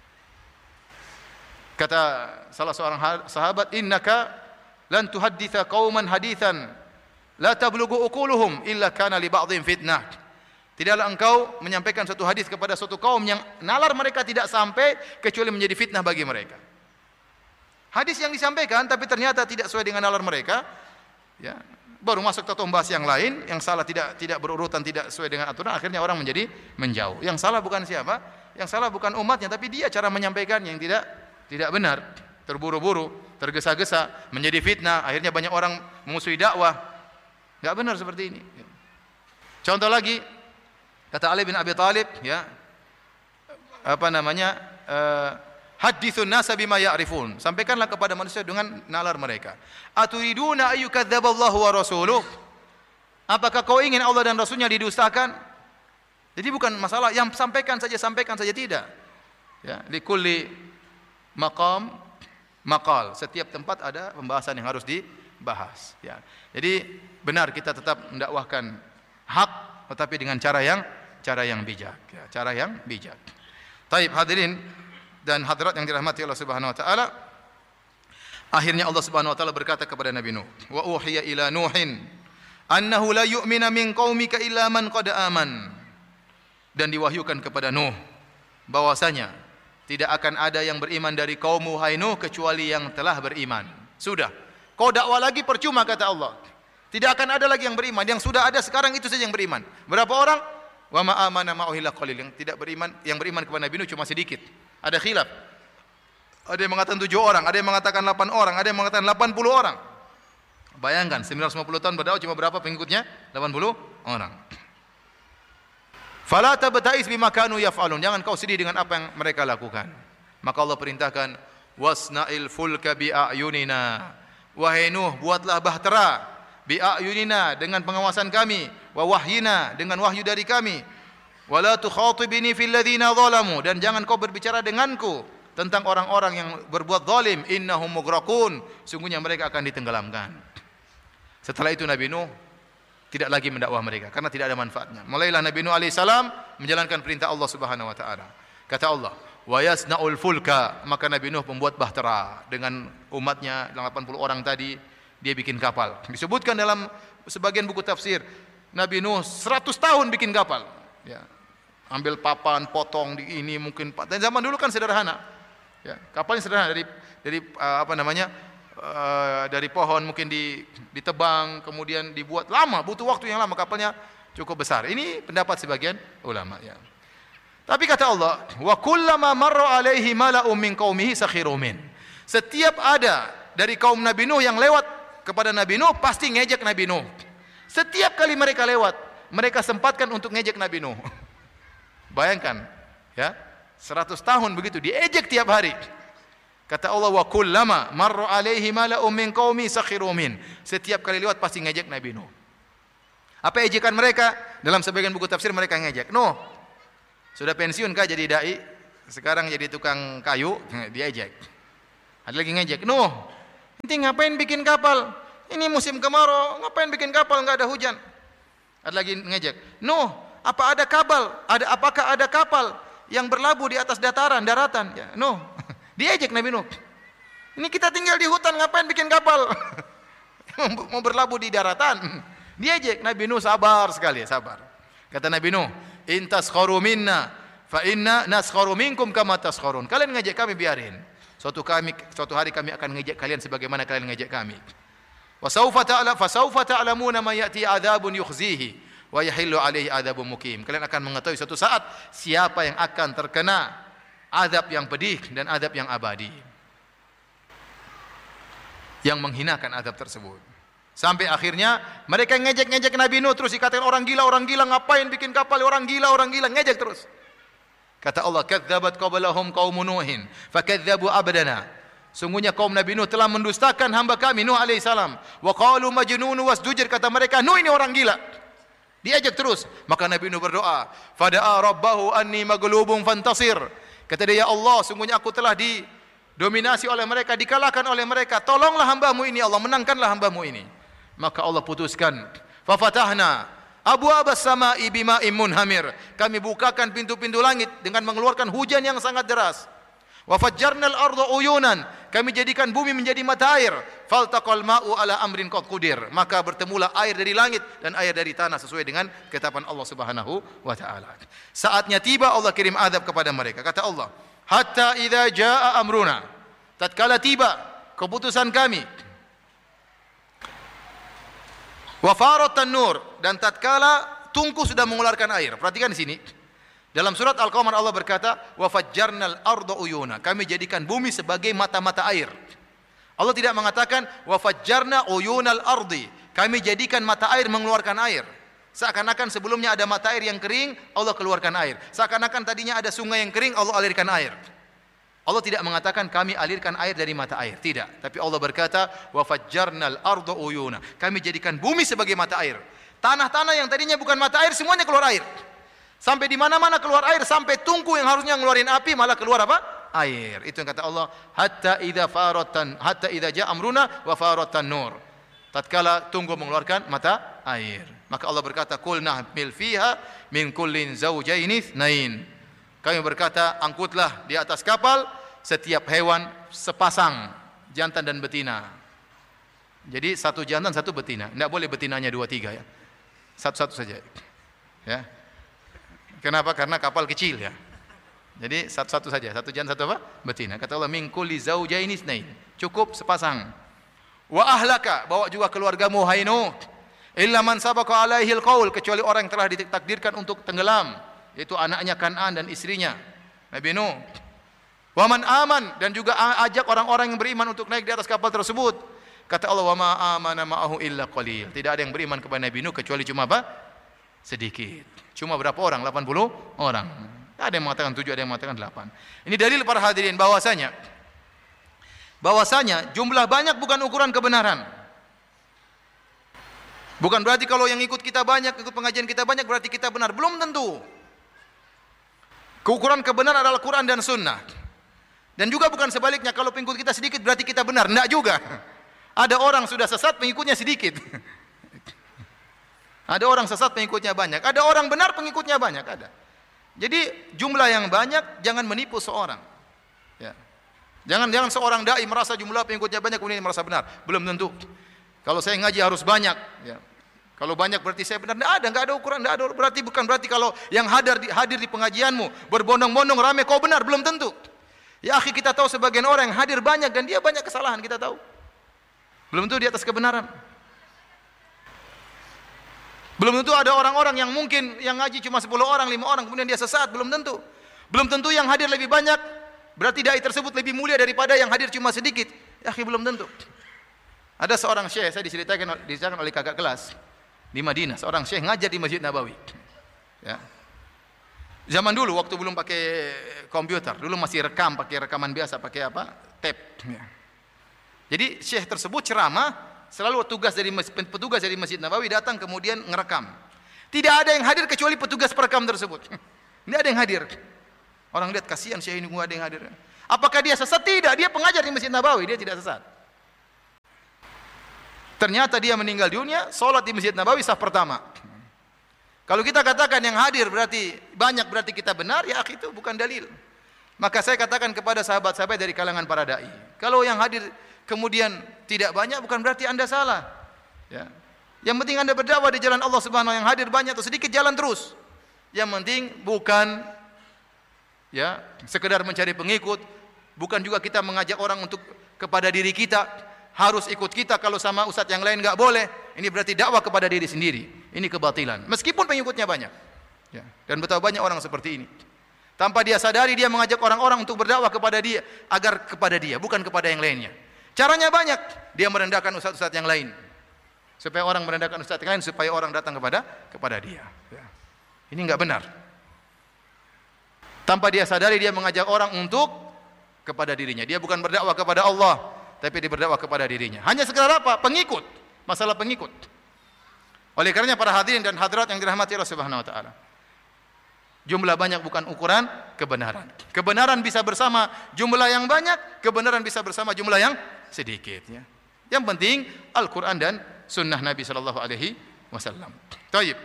A: Kata salah seorang sahabat, innaka lan tuhadditha qauman hadithan la tablughu uquluhum illa kana li ba'dhin fitnah. Tidaklah engkau menyampaikan suatu hadis kepada suatu kaum yang nalar mereka tidak sampai kecuali menjadi fitnah bagi mereka. Hadis yang disampaikan tapi ternyata tidak sesuai dengan nalar mereka, ya, baru masuk ke membahas yang lain, yang salah tidak berurutan, tidak sesuai dengan aturan, akhirnya orang menjadi menjauh. Yang salah bukan siapa? Yang salah bukan umatnya, tapi dia cara menyampaikan yang tidak benar, terburu-buru, tergesa-gesa, menjadi fitnah, akhirnya banyak orang memusuhi dakwah. Enggak benar seperti ini. Contoh lagi, kata Ali bin Abi Thalib, ya, hadithun nasa bima ya'rifun. Sampaikanlah kepada manusia dengan nalar mereka. Aturiduna ayyukadzdzaballahu wa rasuluh? Apakah kau ingin Allah dan Rasulnya didustakan? Jadi bukan masalah yang sampaikan saja tidak. Ya, likulli maqam maqal. Setiap tempat ada pembahasan yang harus dibahas, ya. Jadi benar kita tetap mendakwahkan hak tetapi dengan cara yang bijak, ya, cara yang bijak. Taib hadirin dan hadirat yang dirahmati Allah Subhanahu wa taala. Akhirnya Allah Subhanahu wa taala berkata kepada Nabi Nuh, "Wa uhiya ila Nuhin annahu la yu'mina min qaumika illa man qad aman." Dan diwahyukan kepada Nuh bahwasanya tidak akan ada yang beriman dari kaummu hai Nuh kecuali yang telah beriman. Sudah. Kau dakwah lagi percuma kata Allah. Tidak akan ada lagi yang beriman. Yang sudah ada sekarang itu saja yang beriman. Berapa orang? Wa ma amana ma'ahu illa qalil. Yang beriman kepada Nabi Nuh cuma sedikit. Ada khilaf. Ada yang mengatakan 7 orang, ada yang mengatakan 8 orang, ada yang mengatakan 80 orang. Bayangkan 950 tahun berdakwah cuma berapa pengikutnya? 80 orang. Fala tabta'is bima kanu yaf'alun. Jangan kau sedih dengan apa yang mereka lakukan. Maka Allah perintahkan wasna'il fulka bi a'yunina. Wahai Nuh, buatlah bahtera bi a'yunina dengan pengawasan kami, wa wahyina dengan wahyu dari kami. Wala tukhatibni fil ladzina zalamu, dan jangan kau berbicara denganku tentang orang-orang yang berbuat zalim, innahum mughraqun, sungguhnya mereka akan ditenggelamkan. Setelah itu Nabi Nuh tidak lagi mendakwah mereka karena tidak ada manfaatnya. Mulailah Nabi Nuh alaihi salam menjalankan perintah Allah Subhanahu wa taala. Kata Allah, "Wa yasna'ul fulka," maka Nabi Nuh membuat bahtera dengan umatnya 80 orang tadi, dia bikin kapal. Disebutkan dalam sebagian buku tafsir, Nabi Nuh 100 tahun bikin kapal. Ya. Ambil papan, potong di ini mungkin. Dan zaman dulu kan sederhana. Ya, kapalnya sederhana dari pohon mungkin ditebang, kemudian dibuat lama, butuh waktu yang lama, kapalnya cukup besar. Ini pendapat sebagian ulama, ya. Tapi kata Allah, wa kullama marra alaihi mala'un min qaumihi sakhiru min. Setiap ada dari kaum Nabi Nuh yang lewat kepada Nabi Nuh pasti ngejek Nabi Nuh. Setiap kali mereka lewat, mereka sempatkan untuk ngejek Nabi Nuh. Bayangkan, ya, 100 tahun begitu diejek tiap hari. Kata Allah, wa kullama marra alaihi mala'un min qaumi sakhiru min. Setiap kali lewat pasti ngejek Nabi Nuh. Apa ejekan mereka? Dalam sebagian buku tafsir mereka ngejek, Nuh, Sudah pensiun kah jadi dai? Sekarang jadi tukang kayu, diejek. Ada lagi ngejek, "Nuh, ente ngapain bikin kapal? Ini musim kemarau, ngapain bikin kapal enggak ada hujan?" Ada lagi ngejek, "Nuh, apakah ada kapal yang berlabuh di atas daratan?" Ya, Nuh. Diejek Nabi Nuh. Ini kita tinggal di hutan, ngapain bikin kapal? Mau berlabuh di daratan. Diejek. Nabi Nuh sabar sekali, sabar. Kata Nabi Nuh, "In taskharu minna fa inna naskharu minkum kama taskharun." Kalian ngejek kami, biarin. Suatu hari kami akan ngejek kalian sebagaimana kalian ngejek kami. Wa fasawfa ta'lamuna man ya'ti 'adzabun yukhzihi wa yahillu 'alaihi 'adzabun muqim. Kalian akan mengetahui suatu saat siapa yang akan terkena azab yang pedih dan azab yang abadi, yang menghinakan azab tersebut. Sampai akhirnya mereka ngejek-ngejek Nabi Nuh, terus dikatakan orang gila, ngapain bikin kapal, orang gila, ngejek terus. Kata Allah, "Kadzabat qablahum qaumun Nuhin, fakadzabu abdana." Sungguhnya kaum Nabi Nuh telah mendustakan hamba kami Nuh alaihi salam. Wa qalu majnun wasdujir, kata mereka Nuh ini orang gila. Diajak terus. Maka Nabi Nuh berdoa, "Fada'a rabbahu anni maghlubun fantasir." Kata dia, "Ya Allah, sungguhnya aku telah didominasi oleh mereka, dikalahkan oleh mereka. Tolonglah hambamu ini, Allah, menangkanlah hambamu ini." Maka Allah putuskan, "Fafatahna abwaabas samaa'i bima'in munhamir." Kami bukakan pintu-pintu langit dengan mengeluarkan hujan yang sangat deras. "Wa fajjarnal arda uyunan." Kami jadikan bumi menjadi mata air. "Faltaqal ma'u ala amrin qad qudir." Maka bertemulah air dari langit dan air dari tanah sesuai dengan ketetapan Allah Subhanahu wa taala. Saatnya tiba, Allah kirim azab kepada mereka. Kata Allah, "Hatta idza jaa amruna." Tatkala tiba keputusan kami. "Wa faratan nur." Dan tatkala tungku sudah mengeluarkan air. Perhatikan di sini. Dalam surat Al-Qamar Allah berkata, "Wa fajjarnal arda uyuna." Kami jadikan bumi sebagai mata-mata air. Allah tidak mengatakan wa fajjarna uyunal ardi. Kami jadikan mata air mengeluarkan air. Seakan-akan sebelumnya ada mata air yang kering, Allah keluarkan air. Seakan-akan tadinya ada sungai yang kering, Allah alirkan air. Allah tidak mengatakan kami alirkan air dari mata air, tidak. Tapi Allah berkata, "Wa fajjarnal arda uyuna." Kami jadikan bumi sebagai mata air. Tanah-tanah yang tadinya bukan mata air semuanya keluar air. Sampai di mana-mana keluar air, sampai tungku yang harusnya ngeluarin api malah keluar apa? Air. Itu yang kata Allah, hatta idza jaa amruna wa faratan nur. Tatkala tunggu mengeluarkan mata air. Maka Allah berkata, "Qul nahmil fiha min kullin zawjaini itsnain." Kami berkata, angkutlah di atas kapal setiap hewan sepasang, jantan dan betina. Jadi satu jantan, satu betina. Tidak boleh betinanya 2-3 ya. Satu-satu saja. Ya. Kenapa? Karena kapal kecil ya. Jadi satu-satu saja, satu jantan, satu apa? Betina. Kata Allah, "Min kulli zawjaini itsnain." Cukup sepasang. Wa ahlaka, bawa juga keluargamu hai Nuh. Illa man sabaqa alaihi alqaul, kecuali orang yang telah ditakdirkan untuk tenggelam, yaitu anaknya Kan'an dan istrinya Nabi Nuh. Wa man aman, dan juga ajak orang-orang yang beriman untuk naik di atas kapal tersebut. Kata Allah, "Wa ma amana ma'ahu illa qalil." Tidak ada yang beriman kepada Nabi Nuh kecuali cuma apa? Sedikit. Cuma berapa orang? 80 orang. Ada yang mengatakan 7, ada yang mengatakan 8. Ini dalil para hadirin bahwasanya jumlah banyak bukan ukuran kebenaran. Bukan berarti kalau yang ikut kita banyak, ikut pengajian kita banyak berarti kita benar. Belum tentu. Keukuran kebenaran adalah Quran dan Sunnah. Dan juga bukan sebaliknya, kalau pengikut kita sedikit berarti kita benar. Tidak juga. Ada orang sudah sesat, pengikutnya sedikit. Ada orang sesat, pengikutnya banyak. Ada orang benar, pengikutnya banyak. Ada. Jadi jumlah yang banyak jangan menipu seorang. Ya. Jangan seorang dai merasa jumlah pengikutnya banyak kemudian merasa benar. Belum tentu. Kalau saya ngaji harus banyak. Ya. Kalau banyak berarti saya benar. Enggak ada ukuran. Enggak ada, bukan berarti kalau yang hadir di pengajianmu berbondong-bondong ramai kau benar. Belum tentu. Ya akhi, kita tahu sebagian orang yang hadir banyak dan dia banyak kesalahan, kita tahu. Belum tentu di atas kebenaran. Belum tentu ada orang-orang yang mungkin yang ngaji cuma 10 orang, 5 orang kemudian dia sesat, belum tentu. Belum tentu yang hadir lebih banyak berarti dai tersebut lebih mulia daripada yang hadir cuma sedikit. Ya akhi, belum tentu. Ada seorang syekh, saya diceritakan oleh kakak kelas di Madinah, seorang syekh ngajar di Masjid Nabawi. Ya. Zaman dulu waktu belum pakai komputer, dulu masih pakai rekaman biasa, pakai apa? Tape. Ya. Jadi syekh tersebut ceramah, selalu petugas dari Masjid Nabawi datang kemudian ngerekam. Tidak ada yang hadir kecuali petugas perekam tersebut. Tidak ada yang hadir. Orang lihat kasihan Syekh ini, enggak ada yang hadir. Apakah dia sesat? Tidak, dia pengajar di Masjid Nabawi, dia tidak sesat. Ternyata dia meninggal dunia, salat di Masjid Nabawi saf pertama. Kalau kita katakan yang hadir berarti banyak, berarti kita benar, ya akhi, itu bukan dalil. Maka saya katakan kepada sahabat-sahabat dari kalangan para dai, kalau yang hadir kemudian tidak banyak, bukan berarti Anda salah. Ya. Yang penting Anda berdakwah di jalan Allah Subhanahu wa taala, yang hadir banyak atau sedikit jalan terus. Yang penting bukan ya sekedar mencari pengikut, bukan juga kita mengajak orang untuk kepada diri kita harus ikut kita, kalau sama ustadz yang lain enggak boleh. Ini berarti dakwah kepada diri sendiri. Ini kebatilan. Meskipun pengikutnya banyak. Ya. Dan betapa banyak orang seperti ini. Tanpa dia sadari dia mengajak orang-orang untuk berdakwah kepada dia, agar kepada dia, bukan kepada yang lainnya. Caranya banyak. Dia merendahkan ustadz-ustadz yang lain. Supaya orang merendahkan ustadz yang lain, supaya orang datang kepada dia. Ya. Ini enggak benar. Tanpa dia sadari dia mengajak orang untuk kepada dirinya. Dia bukan berdakwah kepada Allah, tapi dia berdakwah kepada dirinya. Hanya sekedar apa? Pengikut. Masalah pengikut. Oleh karenanya para hadirin dan hadirat yang dirahmati Allah Subhanahu wa taala, jumlah banyak bukan ukuran kebenaran. Kebenaran bisa bersama jumlah yang banyak, kebenaran bisa bersama jumlah yang sedikit, ya. Yang penting Al-Qur'an dan sunnah Nabi sallallahu alaihi wasallam. Baik.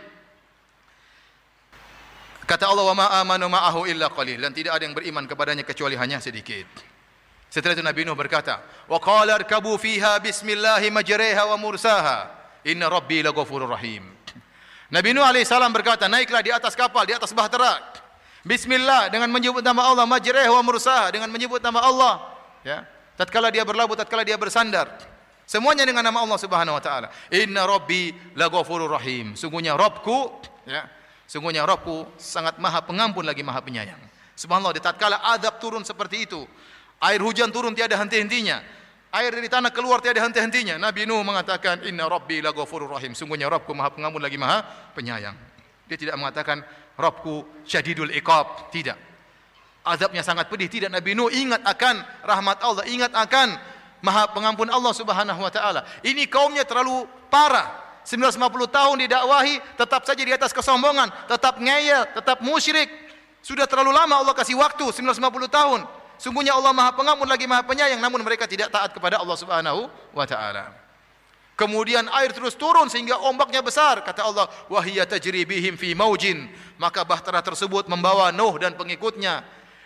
A: Kata Allah, wa ma amanu ma'ahu illa qalil, dan tidak ada yang beriman kepadanya kecuali hanya sedikit. Setelah itu Nabi Nuh berkata, wa qala irkabu fiha bismillahi majriha wa mursaha inna rabbi laghafurur rahim. Nabi Nuh alaihissalam berkata, naiklah di atas kapal, di atas bahtera, bismillah, dengan menyebut nama Allah, majriha wa mursaha, dengan menyebut nama Allah, ya. Tatkala dia berlabuh, tatkala dia bersandar, semuanya dengan nama Allah Subhanahu wa taala. Inna rabbi laghafurur rahim. Sungguhnya Rabbku, ya, sungguhnya Rabbku sangat Maha Pengampun lagi Maha Penyayang. Subhanallah, di tatkala azab turun seperti itu, air hujan turun tiada henti-hentinya, air dari tanah keluar tiada henti-hentinya, Nabi Nuh mengatakan, Inna Rabbi laghafurur rahim. Sungguhnya Rabbku Maha Pengampun lagi Maha Penyayang. Dia tidak mengatakan Rabbku syadidul iqab, tidak. Azabnya sangat pedih, tidak. Nabi Nuh ingat akan rahmat Allah, ingat akan Maha Pengampun Allah Subhanahu wa taala. Ini kaumnya terlalu parah. 950 tahun didakwahi, tetap saja di atas kesombongan, tetap ngeyel, tetap musyrik. Sudah terlalu lama Allah kasih waktu 950 tahun. Sungguhnya Allah Maha Pengampun lagi Maha Penyayang, namun mereka tidak taat kepada Allah Subhanahu wa taala. Kemudian air terus turun sehingga ombaknya besar. Kata Allah, wa hiya tajri bihim fi maujin. Maka bahtera tersebut membawa Nuh dan pengikutnya.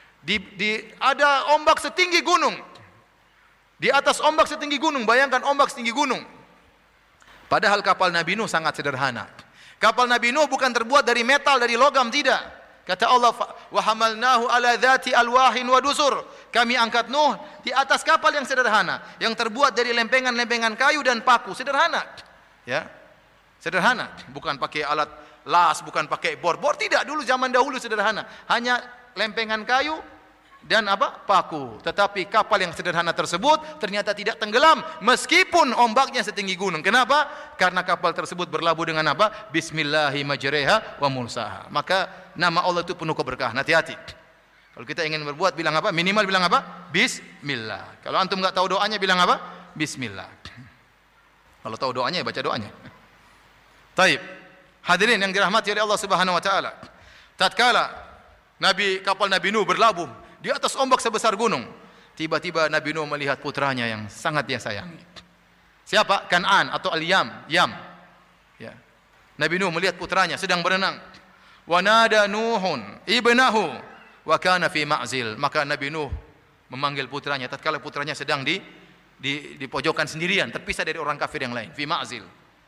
A: Ada ombak setinggi gunung. Di atas ombak setinggi gunung, bayangkan ombak setinggi gunung. Padahal kapal Nabi Nuh sangat sederhana. Kapal Nabi Nuh bukan terbuat dari metal, dari logam, tidak. Kata Allah, wa hamalnahu ala dzati alwahin wa dusur. Kami angkat Nuh di atas kapal yang sederhana, yang terbuat dari lempengan-lempengan kayu dan paku, sederhana. Ya. Sederhana, bukan pakai alat las, bukan pakai bor. Bor tidak, dulu zaman dahulu sederhana. Hanya lempengan kayu dan paku. Tetapi kapal yang sederhana tersebut ternyata tidak tenggelam meskipun ombaknya setinggi gunung. Kenapa? Karena kapal tersebut berlabuh dengan Bismillahi majriha wa mursaha. Maka nama Allah itu penuh keberkahan. Hati-hati. Kalau kita ingin berbuat, bilang minimal bilang Bismillah. Kalau antum enggak tahu doanya, bilang Bismillah. Kalau tahu doanya, baca doanya. Taib. Hadirin yang dirahmati oleh Allah Subhanahu wa taala. Tatkala kapal Nabi Nuh berlabuh di atas ombak sebesar gunung, tiba-tiba Nabi Nuh melihat putranya yang sangat dia sayangi. Siapa? Kan'an atau Al-Yam. Yam. Ya. Nabi Nuh melihat putranya sedang berenang. Wa nada Nuhun ibnahu wa kana fi ma'zil. Maka Nabi Nuh memanggil putranya tatkala putranya sedang di pojokan sendirian, terpisah dari orang kafir yang lain, fi ma'zil.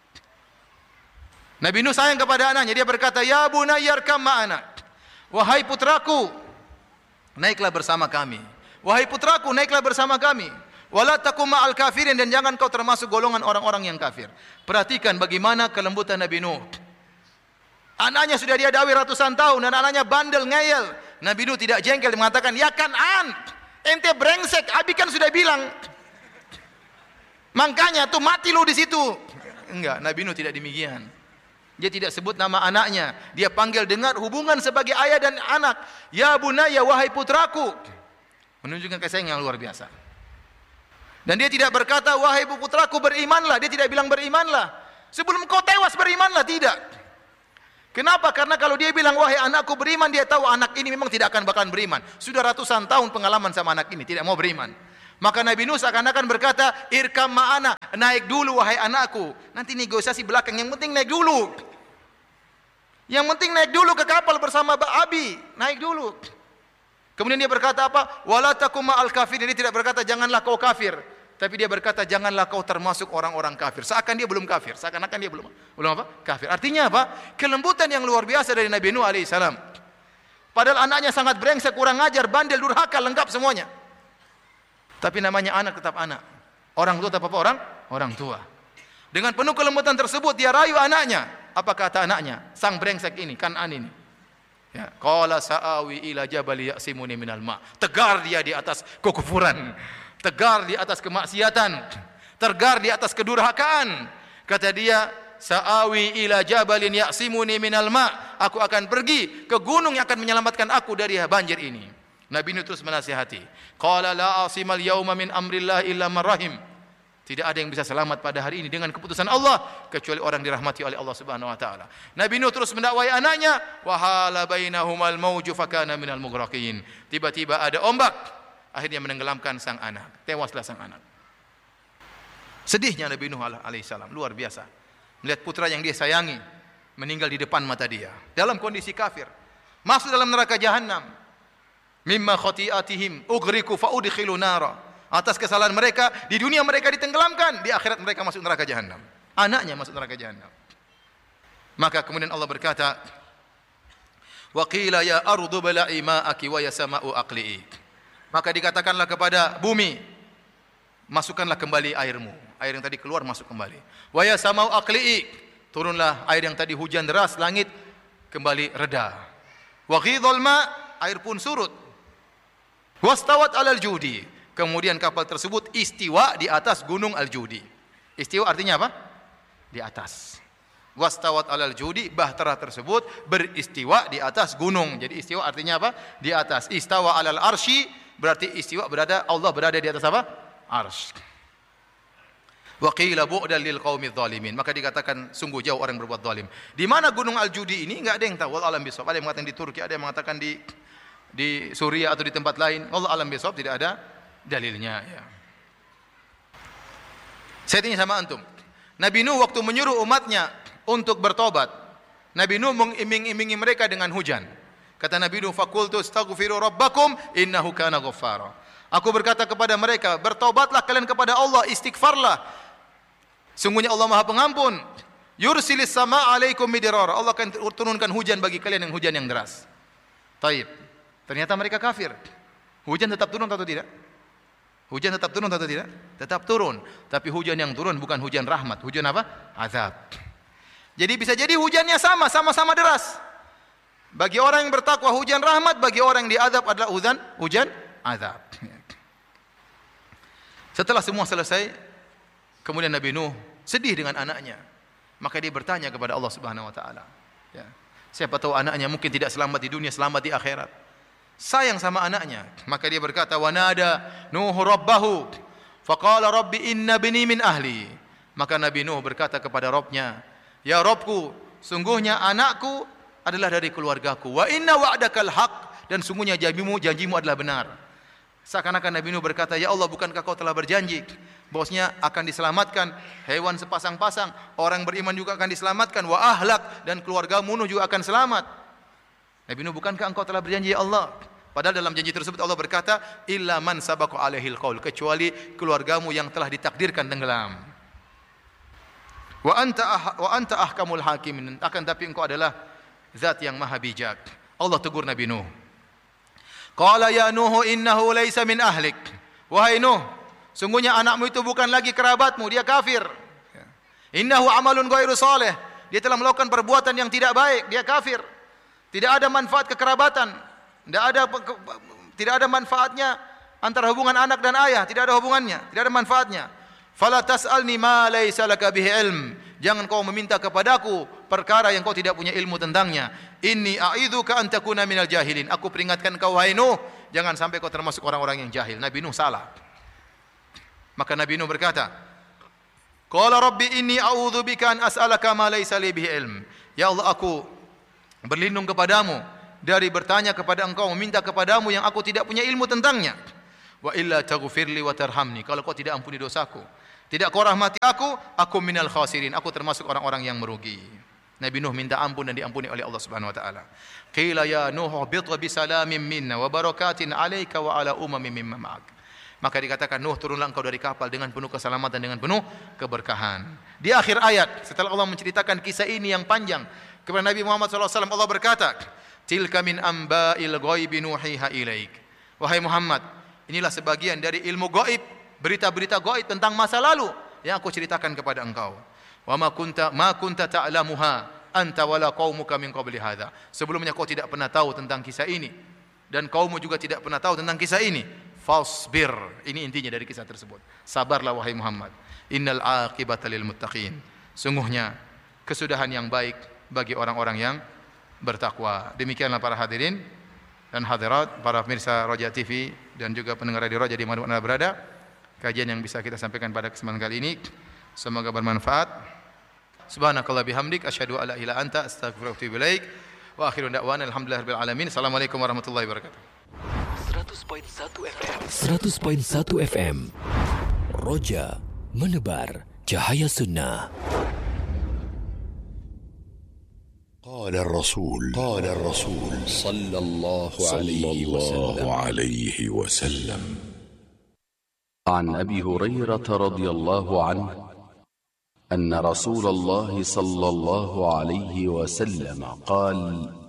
A: Nabi Nuh sayang kepada anaknya, dia berkata, "Ya bunayyarkam ma'ana." Wahai putraku, naiklah bersama kami. Wahai putraku, naiklah bersama kami. Wala takum ma'al kafirin, dan jangan kau termasuk golongan orang-orang yang kafir. Perhatikan bagaimana kelembutan Nabi Nuh. Anaknya sudah dia dakwah ratusan tahun dan anaknya bandel ngeyel. Nabi Nuh tidak jengkel, mengatakan, "Ya Kan'an, ente brengsek, Abi kan sudah bilang. Makanya tuh mati lu di situ." Enggak, Nabi Nuh tidak demikian. Dia tidak sebut nama anaknya. Dia panggil dengan hubungan sebagai ayah dan anak. Ya bunaya, wahai putraku. Menunjukkan kasih sayang yang luar biasa. Dan dia tidak berkata, wahai putraku berimanlah. Dia tidak bilang berimanlah. Sebelum kau tewas berimanlah, tidak. Kenapa? Karena kalau dia bilang, wahai anakku beriman, dia tahu anak ini memang tidak akan bakalan beriman. Sudah ratusan tahun pengalaman sama anak ini, tidak mau beriman. Maka Nabi Nuh seakan-akan berkata, irkam ma'ana, naik dulu wahai anakku. Nanti negosiasi belakang, yang penting naik dulu. Yang penting naik dulu ke kapal bersama Abi, naik dulu. Kemudian dia berkata apa? Wala takum ma'al kafir. Dia tidak berkata janganlah kau kafir, tapi dia berkata janganlah kau termasuk orang-orang kafir. Seakan dia belum kafir, seakan-akan dia belum apa? Kafir. Artinya apa? Kelembutan yang luar biasa dari Nabi Nuh alaihissalam. Padahal anaknya sangat brengsek, kurang ajar, bandel, durhaka, lengkap semuanya. Tapi namanya anak tetap anak. Orang tua tetap apa? Orang tua. Dengan penuh kelembutan tersebut dia rayu anaknya. Apa kata anaknya? Sang brengsek ini, Kan'an ini. Ya, qala sa'awi ila jabali ya'simuni minal ma'. Tegar dia di atas kekufuran, tegar di atas kemaksiatan, tegar di atas kedurhakaan. Kata dia, sa'awi ila jabalin ya'simuni minal ma'. Aku akan pergi ke gunung yang akan menyelamatkan aku dari banjir ini. Nabi Nuh terus menasihati. Qala la asimal yauma min amrillah illa man rahim. Tidak ada yang bisa selamat pada hari ini dengan keputusan Allah kecuali orang dirahmati oleh Allah Subhanahu wa taala. Nabi Nuh terus mendakwai anaknya, wa hala bainahumal mauju fakana minal mughraqin. Tiba-tiba ada ombak, akhirnya menenggelamkan sang anak. Tewaslah sang anak. Sedihnya Nabi Nuh alaihissalam luar biasa. Melihat putra yang dia sayangi meninggal di depan mata dia dalam kondisi kafir. Masuk dalam neraka jahanam. Mimma khati'atihim ughriqu fa udkhilu nara. Atas kesalahan mereka, di dunia mereka ditenggelamkan, di akhirat mereka masuk neraka jahanam. Anaknya masuk neraka jahanam. Maka kemudian Allah berkata, wa qila ya ardu bala'i ma'aki wa ya sama'u aqli'i. Maka dikatakanlah kepada bumi, masukkanlah kembali airmu. Air yang tadi keluar masuk kembali. Wa ya sama'u aqli'i. Turunlah air yang tadi hujan deras, langit kembali reda. Wa ghidhal ma', air pun surut. Wastawat 'alal judi. Kemudian kapal tersebut istiwa di atas gunung Al-Judi. Istiwa artinya apa? Di atas. Wastawat 'alal judi, bahtera tersebut beristiwa di atas gunung. Jadi istiwa artinya apa? Di atas. Istawa 'alal arsy berarti istiwa berada, Allah berada di atas apa? Arsy. Wa qila bu'dan lil qaumidz zalimin. Maka dikatakan sungguh jauh orang berbuat zalim. Di mana gunung Al-Judi ini? Enggak ada yang tahu. Wallahu alam bishawab. Ada yang mengatakan di Turki, ada yang mengatakan di Suriah atau di tempat lain. Wallahu alam bishawab, tidak ada dalilnya ya. Saya tanya sama antum. Nabi Nuh waktu menyuruh umatnya untuk bertobat, Nabi Nuh mengiming-imingi mereka dengan hujan. Kata Nabi Nuh, faqultu astaghfiru rabbakum innahu kana ghaffara. Aku berkata kepada mereka, bertobatlah kalian kepada Allah, istighfarlah. Sungguhnya Allah Maha Pengampun. Yursilis sama alaikum midrara. Allah akan turunkan hujan bagi kalian, yang hujan yang deras. Taib. Ternyata mereka kafir. Hujan tetap turun atau tidak? Hujan tetap turun atau tidak? Tetap turun. Tapi hujan yang turun bukan hujan rahmat. Hujan apa? Azab. Jadi bisa jadi hujannya sama-sama deras. Bagi orang yang bertakwa hujan rahmat, bagi orang yang diazab adalah hujan azab. Setelah semua selesai, kemudian Nabi Nuh sedih dengan anaknya. Maka dia bertanya kepada Allah Subhanahu wa taala. Ya. Siapa tahu anaknya mungkin tidak selamat di dunia, selamat di akhirat. Sayang sama anaknya, maka dia berkata, wa nada Nuh rabbahu faqala rabbi inna bini min ahli. Maka Nabi Nuh berkata kepada Rabbnya, ya Rabbku, sungguhnya anakku adalah dari keluargaku. Wa inna wa'dakal haq, dan sungguhnya janjimu adalah benar. Seakan-akan Nabi Nuh berkata, ya Allah, bukankah kau telah berjanji bahwasanya akan diselamatkan hewan sepasang-pasang, orang beriman juga akan diselamatkan, wa ahlak, dan keluargamu Nuh juga akan selamat. Nabi Nuh, bukankah engkau telah berjanji ya Allah? Padahal dalam janji tersebut Allah berkata, illa man sabaqa alaihil qaul, kecuali keluargamu yang telah ditakdirkan tenggelam. Wa anta ahkamul hakimin, akan tapi engkau adalah zat yang maha bijak. Allah tegur Nabi Nuh. Qala ya Nuh innahu laisa min ahlik. Wahai Nuh, sungguhnya anakmu itu bukan lagi kerabatmu, dia kafir. Innahu amalun ghairu salih, dia telah melakukan perbuatan yang tidak baik, dia kafir. Tidak ada manfaat kekerabatan, tidak ada manfaatnya antara hubungan anak dan ayah, tidak ada hubungannya, tidak ada manfaatnya. Fala tas'alni ma laisa laka bihi ilm. Jangan kau meminta kepadaku perkara yang kau tidak punya ilmu tentangnya. Inni a'idzuka an takuna minal jahilin. Aku peringatkan kau wahai Nuh, jangan sampai kau termasuk orang-orang yang jahil. Nabi Nuh salah. Maka Nabi Nuh berkata, qala rabbi inni a'udzubika an as'alaka ma laisa li bihi ilm. Ya Allah, aku berlindung kepadamu dari bertanya kepada engkau, meminta kepadamu yang aku tidak punya ilmu tentangnya. Wa illa taghfirli wa tarhamni, kalau kau tidak ampuni dosaku, tidak kau rahmati aku minal khasirin, aku termasuk orang-orang yang merugi. Nabi Nuh minta ampun dan diampuni oleh Allah Subhanahu wa taala. Qila ya Nuh bit bi salamin minna wa barakatin alayka wa ala umamin mimman ma'ak. Maka dikatakan, Nuh, turunlah engkau dari kapal dengan penuh keselamatan, dengan penuh keberkahan. Di akhir ayat, setelah Allah menceritakan kisah ini yang panjang kepada Nabi Muhammad SAW, Allah berkata, tilka min amba'il ghaibi nuhiha ilaik. Wahai Muhammad, inilah sebagian dari ilmu gaib, berita-berita gaib tentang masa lalu yang aku ceritakan kepada engkau. Wa ma kunta ta'lamuha anta wala qaumuka min qabli hadza. Sebelumnya kau tidak pernah tahu tentang kisah ini dan kaummu juga tidak pernah tahu tentang kisah ini. Fasbir. Ini intinya dari kisah tersebut. Sabarlah wahai Muhammad. Innal aqibata lil muttaqin. Sungguhnya kesudahan yang baik bagi orang-orang yang bertakwa. Demikianlah para hadirin dan hadirat, para pemirsa Roja TV dan juga pendengar radio Roja di mana-mana berada. Kajian yang bisa kita sampaikan pada kesempatan kali ini semoga bermanfaat. Subhanakallah bihamdik asyhadu alla ilaha illa anta astaghfiruka wa atubu ilaik. Wa akhiru da'wana alhamdulillahirabbil alamin. Assalamualaikum warahmatullahi wabarakatuh.
B: 100.1 FM Roja menebar cahaya sunnah.
C: قال الرسول صلى الله عليه وسلم
D: عن أبي هريرة رضي الله عنه أن رسول الله صلى الله عليه وسلم قال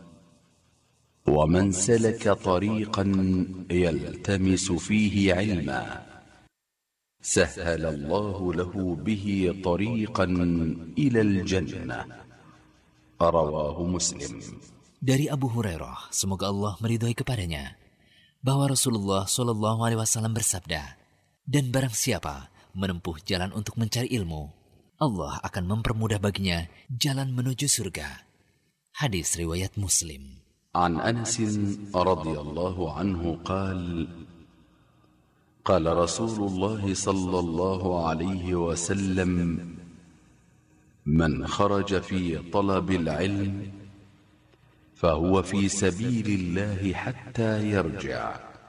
D: ومن سلك طريقا يلتمس فيه علما سهل الله له به طريقا إلى الجنة. رواه مسلم.
B: Dari Abu Hurairah, semoga Allah meridhai kepadanya, bahwa Rasulullah SAW bersabda, dan barang siapa menempuh jalan untuk mencari ilmu, Allah akan mempermudah baginya jalan menuju surga. Hadis riwayat Muslim.
D: عن أنس رضي الله عنه قال رسول الله صلى الله عليه وسلم من خرج في طلب العلم فهو في سبيل الله حتى يرجع.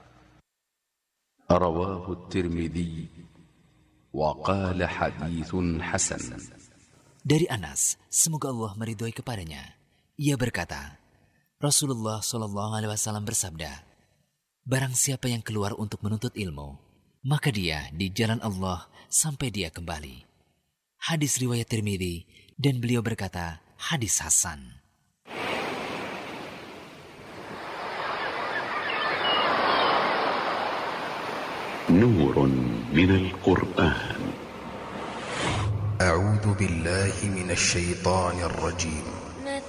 D: رواه الترمذي وقال حديث حسن.
B: Dari Anas, semoga Allah meridhai kepadanya, ia berkata, Rasulullah SAW bersabda, barang siapa yang keluar untuk menuntut ilmu, maka dia di jalan Allah sampai dia kembali. Hadis riwayat Tirmidzi, dan beliau berkata, hadis hasan.
C: نور من القرآن. أعوذ بالله من الشيطان الرجيم.